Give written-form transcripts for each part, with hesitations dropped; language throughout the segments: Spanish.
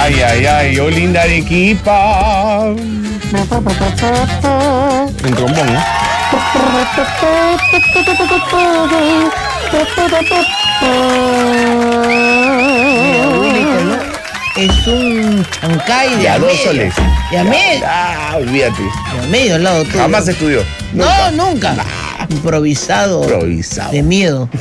Ay, ay, ay, oh linda Arequipa. Un trombón, ¿no? Es un chancay de a a 2 medio. soles. De a medio. Ah, olvídate. De a medio al lado tuyo. Jamás estudió. No, nunca. Improvisado. Improvisado. De miedo.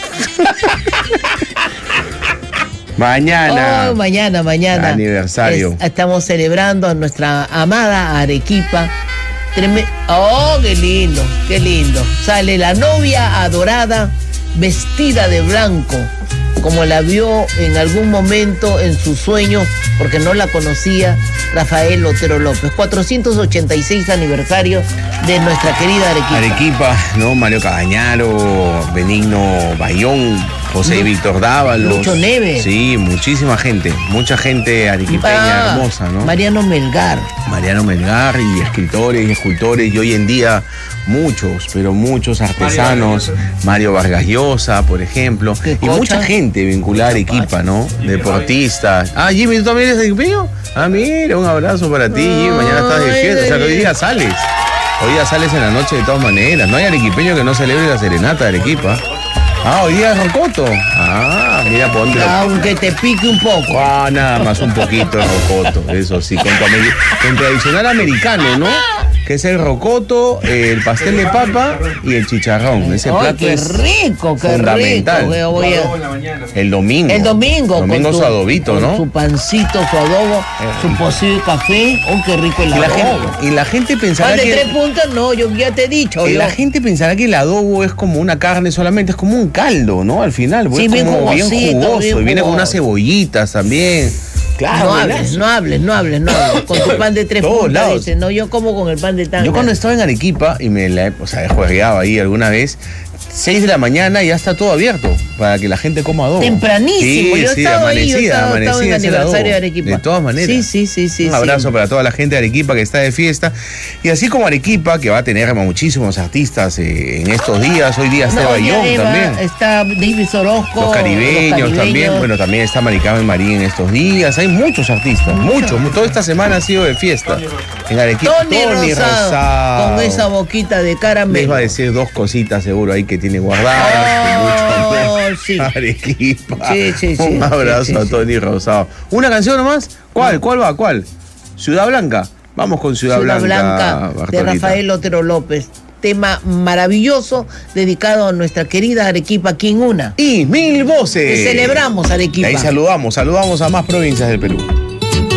Mañana. Oh, mañana. Aniversario. Estamos celebrando a nuestra amada Arequipa. Oh, qué lindo, qué lindo. Sale la novia adorada, vestida de blanco, como la vio en algún momento en sus sueños, porque no la conocía, Rafael Otero López. 486 aniversario de nuestra querida Arequipa. Arequipa, ¿no? Mario Cabañaro, Benigno Bayón, José Víctor Dávalos. Lucho Neves. Sí, muchísima gente, mucha gente arequipeña hermosa, ¿no? Mariano Melgar. Mariano Melgar y escritores y escultores y hoy en día muchos, pero muchos artesanos, Mario Vargas Llosa, por ejemplo, y mucha gente vinculada a Arequipa, ¿no? Deportistas. Ah, Jimmy, ¿tú también eres arequipeño? Ah, mira, un abrazo para ti, Jimmy, mañana estás de fiesta, o sea que hoy día sales. Hoy día sales en la noche de todas maneras, no hay arequipeño que no celebre la serenata de Arequipa. Ah, hoy día es rocoto. Ah, mira, ponte. Aunque te pique un poco. Ah, nada más un poquito de rocoto, eso sí, con tradicional americano, ¿no? Que es el rocoto, el pastel de papa y el chicharrón. Ese plato qué es rico, qué fundamental. rico. El domingo. El domingo. Domingo con su adobito, ¿no? Su pancito, su adobo, su pocillo de café. Oh, qué rico el adobo. Y la gente pensará Pan de que... 3 puntos, no, yo ya te he dicho. La gente pensará que el adobo es como una carne solamente, es como un caldo, ¿no? Al final, sí, es bien como bien jugoso. Bien y viene con unas cebollitas también. Claro, no hables. Con tu pan de 3 puntos, dice. No, yo como con el pan de tanga. Yo cuando estaba en Arequipa y he juegueado ahí alguna vez, 6 de la mañana ya está todo abierto para que la gente coma adobo. Tempranísimo, yo estaba ahí, yo estaba en el aniversario de Arequipa. De todas maneras. Sí. Un abrazo para toda la gente de Arequipa que está de fiesta. Y así como Arequipa, que va a tener muchísimos artistas en estos días. Hoy día está Bayón también. Está David Orozco. Los caribeños también. Bueno, también está Maricarmen Marín en estos días. Hay muchos artistas, muchos. Toda esta semana ha sido de fiesta. En Arequipa, Tony Rosado. Con esa boquita de caramelo. Les va a decir 2 cositas seguro ahí que tiene guardadas. Sí. Arequipa. Sí. Un abrazo a Tony Rosado. ¿Una canción nomás? ¿Cuál va? ¿Cuál? Ciudad Blanca. Vamos con Ciudad Blanca de Rafael Otero López. Tema maravilloso dedicado a nuestra querida Arequipa King Una. Y 1000 voces. Que celebramos Arequipa. Y ahí saludamos a más provincias del Perú.